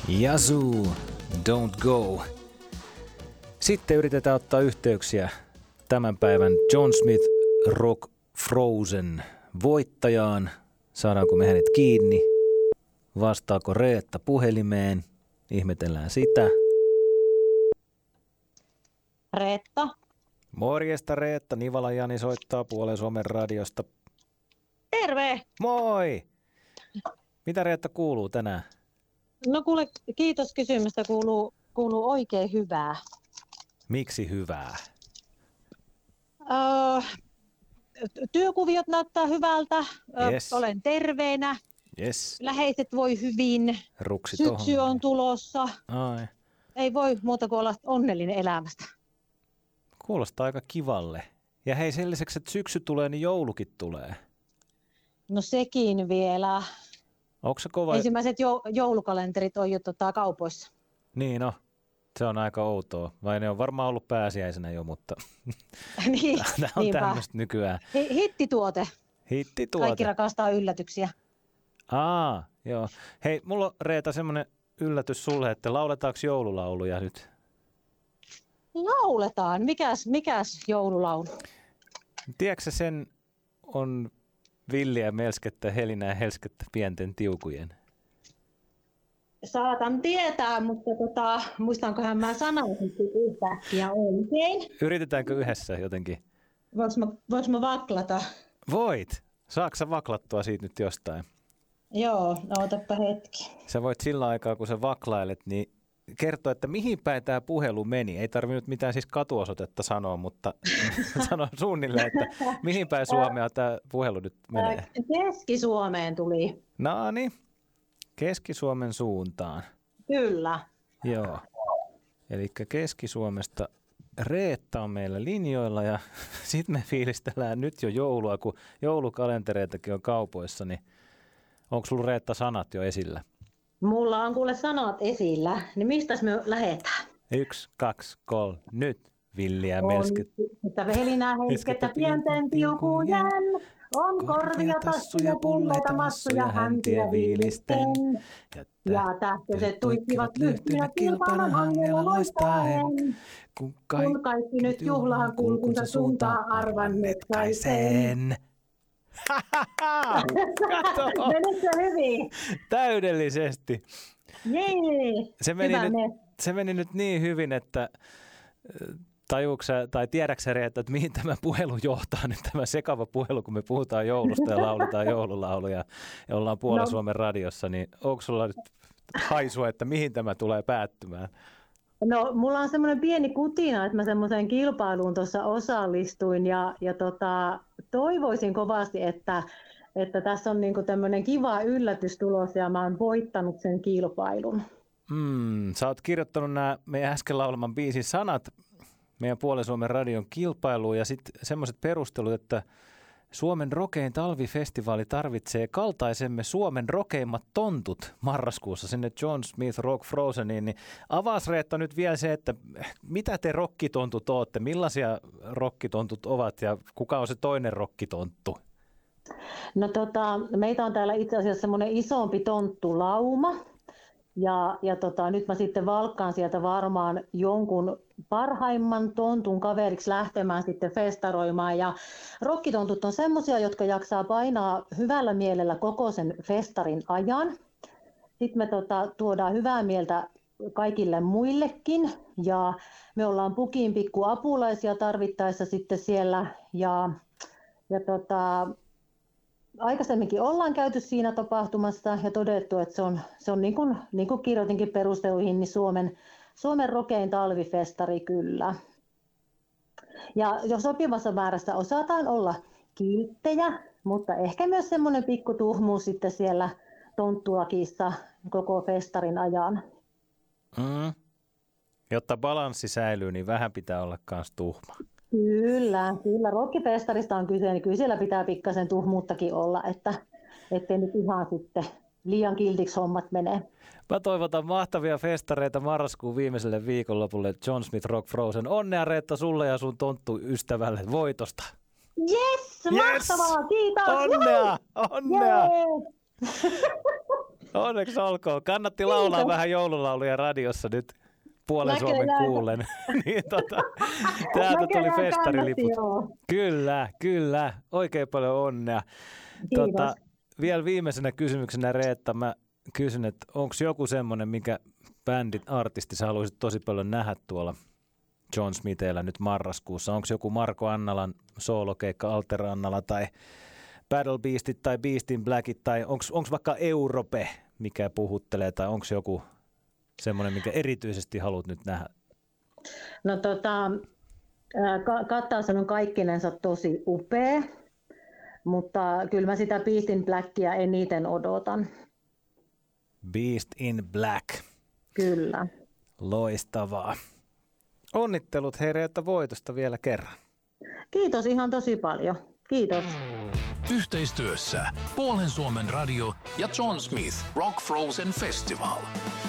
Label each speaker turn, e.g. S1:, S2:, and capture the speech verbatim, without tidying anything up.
S1: Yazoo, don't go. Sitten yritetään ottaa yhteyksiä tämän päivän John Smith Rock Frozen voittajaan. Saadaanko me hänet kiinni? Vastaako Reetta puhelimeen? Ihmetellään sitä.
S2: Reetta.
S1: Morjesta Reetta, Nivala Jani soittaa Puolen Suomen radiosta.
S2: Terve!
S1: Moi! Mitä Reetta kuuluu tänään?
S2: No kuule, kiitos kysymästä. Kuuluu, kuuluu oikein hyvää.
S1: Miksi hyvää?
S2: Öö, työkuviot näyttää hyvältä.
S1: Yes.
S2: Olen terveenä.
S1: Yes.
S2: Läheiset voi hyvin.
S1: Ruksi
S2: Syksy
S1: tohon.
S2: on tulossa.
S1: Ai.
S2: Ei voi muuta kuin olla onnellinen elämästä.
S1: Kuulostaa aika kivalle. Ja hei, sen lisäksi, että syksy tulee, niin joulukin tulee.
S2: No sekin vielä.
S1: Onko se kova?
S2: Ensimmäiset jou- joulukalenterit on jo tota, kaupoissa.
S1: Niin no, se on aika outoa. Vai ne on varmaan ollut pääsiäisenä jo, mutta
S2: niin,
S1: tämä on
S2: niinpä.
S1: tämmöistä nykyään.
S2: Hi- hittituote.
S1: Hittituote.
S2: Kaikki rakastaa yllätyksiä.
S1: Aa, joo. Hei, mulla on Reeta semmoinen yllätys sulle, että lauletaanko joululauluja nyt?
S2: Lauletaan. Mikäs, mikäs joululaulu?
S1: Tiedätkö sen on villiä melskettä, helinää helskettä pienten tiukujen?
S2: Saatan tietää, mutta tota, muistankohan mä sanoisin yhtäkkiä oikein.
S1: Yritetäänkö yhdessä jotenkin?
S2: Voinko mä, voinko mä vaklata?
S1: Voit. Saatko sä vaklattua siitä nyt jostain?
S2: Joo, no otappa hetki.
S1: Sä voit sillä aikaa, kun sä vaklailet, niin kertoa, että mihin päin tämä puhelu meni. Ei tarvinnut mitään siis katuosoitetta sanoa, mutta sano suunnilleen, että mihin päin Suomea tämä puhelu nyt menee.
S2: Keski-Suomeen tuli.
S1: No niin, Keski-Suomen suuntaan.
S2: Kyllä.
S1: Joo, eli Keski-Suomesta Reetta on meillä linjoilla ja sitten me fiilistellään nyt jo joulua, kun joulukalentereitakin on kaupoissa, niin onko sulla Reetta sanat jo esillä?
S2: Mulla on kuule sanat esillä, niin mistäs me lähdetään?
S1: Yksi, kaksi, kolme, nyt villiä melskettä.
S2: Että velinää heiskettä pienten tiukujen, on korvia, tassuja, pulleita, massuja, häntiä viilisten. Ja tähtöiset tuikkivat lyhtyä kilpailun hangella loistaen.
S1: Kun
S2: Kun kaikki nyt juhlaan kulkunsa suuntaa arvanneet kai sen.
S1: Kato!
S2: Menikö hyvin?
S1: Täydellisesti.
S2: Jee,
S1: Se meni,
S2: hyvä
S1: nyt,
S2: ne.
S1: se meni nyt niin hyvin, että tajuuksä, tai tiedäksä Reetta, että mihin tämä puhelu johtaa, nyt tämä sekava puhelu, kun me puhutaan joulusta ja lauletaan joululauluja ja ollaan Puolen
S2: No.
S1: Suomen radiossa, niin onko sulla nyt haisua, että mihin tämä tulee päättymään?
S2: No, mulla on semmoinen pieni kutina, että mä semmoiseen kilpailuun tuossa osallistuin ja, ja tota, toivoisin kovasti, että, että tässä on niinku tämmöinen kiva yllätys tulos ja mä oon voittanut sen kilpailun.
S1: Mm, sä oot kirjoittanut nämä meidän äsken laulaman biisin sanat meidän Puolen Suomen radion kilpailuun ja sitten semmoiset perustelut, että Suomen rokein talvifestivaali tarvitsee kaltaisemme Suomen rokeimmat tontut marraskuussa sinne John Smith Rock Frozeniin. Niin avaas Reetta nyt vielä se, että mitä te rokkitontut ootte, millaisia rokkitontut ovat ja kuka on se toinen rokkitonttu?
S2: No tota, meitä on täällä itse asiassa semmoinen isompi tonttulauma. Ja, ja tota, nyt mä sitten valkkaan sieltä varmaan jonkun parhaimman tontun kaveriksi lähtemään sitten festaroimaan. Ja rokkitontut on semmoisia, jotka jaksaa painaa hyvällä mielellä koko sen festarin ajan. Sitten me tota, tuodaan hyvää mieltä kaikille muillekin. Ja me ollaan pukin pikku apulaisia tarvittaessa sitten siellä. Ja, ja tota, aikaisemminkin ollaan käyty siinä tapahtumassa ja todettu, että se on, se on niin kuin, niin kuin kirjoitinkin perusteluihin, niin Suomen, Suomen rokein talvifestari kyllä. Ja jo sopivassa määrässä osataan olla kilttejä, mutta ehkä myös semmoinen pikku tuhmuus sitten siellä tonttuakissa koko festarin ajan.
S1: Mm. Jotta balanssi säilyy, niin vähän pitää olla myös tuhma.
S2: Kyllä, kyllä. Rockifestarista on kyse, niin kyllä siellä pitää pikkasen tuhmuuttakin olla, että ettei nyt ihan sitten liian kiltiksi hommat menee.
S1: Mä toivotan mahtavia festareita marraskuun viimeiselle viikonlopulle John Smith Rock Frozen. Onnea Reetta sulle ja sun tonttu-ystävälle voitosta.
S2: Yes, mahtavaa, kiitos!
S1: Onnea, onnea! Onneksi olkoon. Kannatti laulaa Kiitos. vähän joululauluja radiossa nyt puolen Näköjään. Suomen kuulen. niin, tota, täältä tuli festariliput. Kyllä, kyllä. Oikein paljon onnea. Tota, vielä viimeisenä kysymyksenä, Reetta, mä kysyn, että onko joku semmoinen, mikä bändin artisti sä haluaisit tosi paljon nähdä tuolla John Smithillä nyt marraskuussa? Onko joku Marko Annalan soolokeikka Alter Annala tai Battle Beastit tai Beast in Blackit tai onko vaikka Europe, mikä puhuttelee, tai onko joku semmoinen, mikä erityisesti haluat nyt nähdä?
S2: No tota, kattaus on kaikkinensa tosi upea, mutta kyllä mä sitä Beast in Blackia eniten odotan.
S1: Beast in Black.
S2: Kyllä.
S1: Loistavaa. Onnittelut hei Reetta voitosta vielä kerran.
S2: Kiitos ihan tosi paljon. Kiitos.
S3: Yhteistyössä Puolen Suomen radio ja John Smith Rock Frozen Festival.